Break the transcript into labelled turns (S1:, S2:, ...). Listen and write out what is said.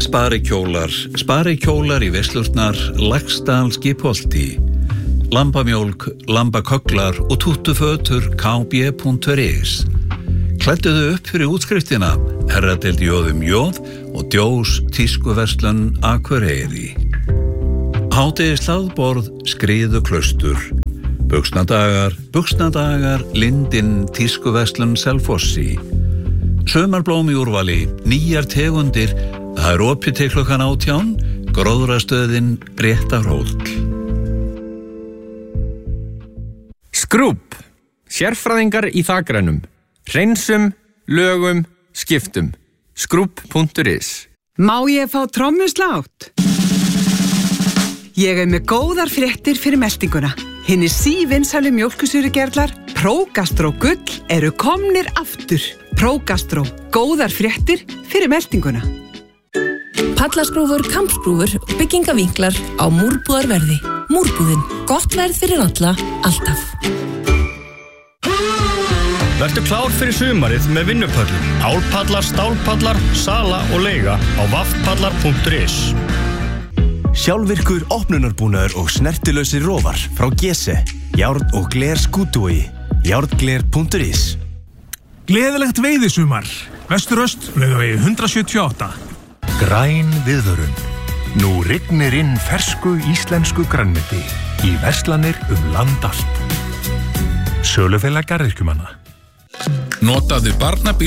S1: Sparikjólar í veislurnar Laxdal Skipholti, lambamjólk, lambakögglar og túttufötur kb.is. Klædduðu upp fyrir útskriftina, herradeild Jóðum Jóð og Djós tískuverslun Akureyri. Hádegishlaðborð Skriðuklaustur, buxnadagar Lindin tískuverslun Selfossi. Sumarblóm í úrvali, nýjar tegundir, það opið til klukkan 18, gróðrastöðin Réttarhóll.
S2: Skrúbb, sérfræðingar í þakrænum, hreinsum, lögum, skiptum. Skrúbb.is.
S3: Má ég fá trommuslátt? Ég með góðar fréttir fyrir meltinguna. Hinir sívinsælu mjólkursýrugerlar Prógastró Gull eru komnir aftur. Prógastró, góðar fréttir fyrir meltinguna.
S4: Pallaskrúfur, kampskrúfur og byggingavinklar á múrbúðarverði. Múrbúðin, gott verð fyrir alla, alltaf.
S5: Vertu klár fyrir sumarið með vinnupöllum. Álpallar, stálpallar, sala og leiga á vaffpallar.is.
S6: Sjálfvirkur opnunarbúnaður og snertilausir rófar frá Gese, Járn og Gler Skútúi, járngler.is.
S7: Gleðilegt veiðisumar. Vesturöst, Laugavegi 178.
S8: Græn viðvörun. Nú rignir inn fersku íslensku grænmeti í verslanir land allt. Sölufélag garðyrkjumanna.
S9: Notaðu barnabíl